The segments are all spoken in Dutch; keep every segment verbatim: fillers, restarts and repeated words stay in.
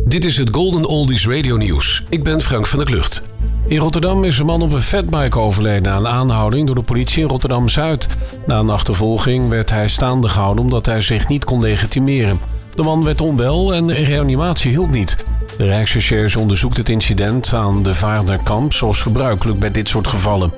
Dit is het Golden Oldies Radio Nieuws. Ik ben Frank van der Klucht. In Rotterdam is een man op een fatbike overleden na een aanhouding door de politie in Rotterdam-Zuid. Na een achtervolging werd hij staande gehouden omdat hij zich niet kon legitimeren. De man werd onwel en reanimatie hielp niet. De Rijksrecherche onderzoekt het incident aan de Vaarderkamp zoals gebruikelijk bij dit soort gevallen.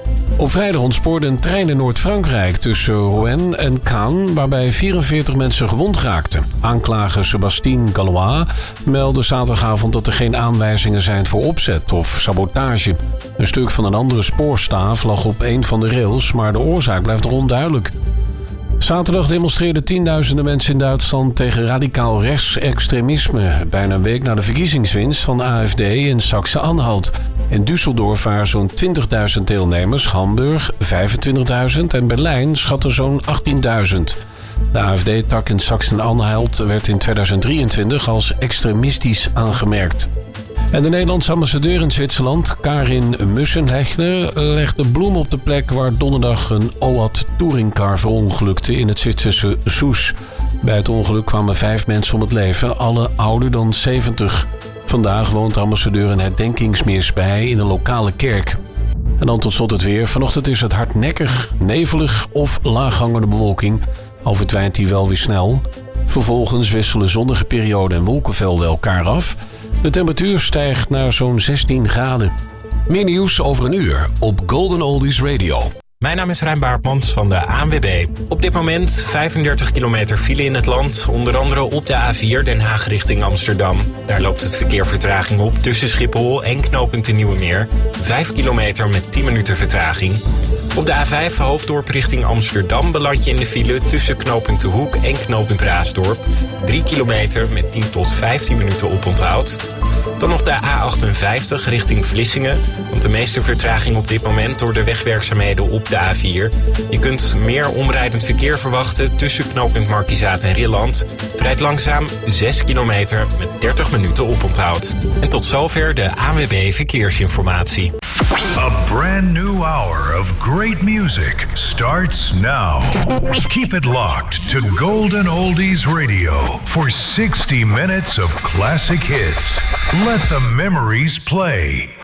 Op vrijdag ontspoorde een trein in Noord-Frankrijk tussen Rouen en Caen, waarbij vierenveertig mensen gewond raakten. Aanklager Sébastien Gallois meldde zaterdagavond dat er geen aanwijzingen zijn voor opzet of sabotage. Een stuk van een andere spoorstaaf lag op een van de rails, maar de oorzaak blijft nog onduidelijk. Zaterdag demonstreerden tienduizenden mensen in Duitsland tegen radicaal rechtsextremisme, bijna een week na de verkiezingswinst van de A F D in Saxe-Anhalt. In Düsseldorf waren zo'n twintigduizend deelnemers, Hamburg vijfentwintigduizend en Berlijn schatten zo'n achttienduizend. De A F D-tak in Saxe-Anhalt werd in tweeduizend drieëntwintig als extremistisch aangemerkt. En de Nederlandse ambassadeur in Zwitserland, Karin Mussenhechner, legde bloem op de plek waar donderdag een O A T touringcar verongelukte in het Zwitserse Soes. Bij het ongeluk kwamen vijf mensen om het leven, alle ouder dan zeventig. Vandaag woont de ambassadeur een herdenkingsmis bij in een lokale kerk. En dan tot slot het weer. Vanochtend is het hardnekkig, nevelig of laaghangende bewolking. Al verdwijnt die wel weer snel. Vervolgens wisselen zonnige perioden en wolkenvelden elkaar af. De temperatuur stijgt naar zo'n zestien graden. Meer nieuws over een uur op Golden Oldies Radio. Mijn naam is Rijn Baartmans van de A N W B. Op dit moment vijfendertig kilometer file in het land. Onder andere op de A vier Den Haag richting Amsterdam. Daar loopt het verkeer vertraging op tussen Schiphol en knooppunt de Nieuwe Meer. vijf kilometer met tien minuten vertraging. Op de A vijf Hoofddorp richting Amsterdam beland je in de file tussen knooppunt De Hoek en knooppunt Raasdorp. drie kilometer met tien tot vijftien minuten oponthoud. Dan nog de A achtenvijftig richting Vlissingen. Want de meeste vertraging op dit moment door de wegwerkzaamheden op de A vier. Je kunt meer omrijdend verkeer verwachten tussen knooppunt Markizaat en Rilland. Het rijdt langzaam zes kilometer met dertig minuten oponthoud. En tot zover de A N W B Verkeersinformatie. A brand new hour of great music starts now. Keep it locked to Golden Oldies Radio for sixty minutes of classic hits. Let the memories play.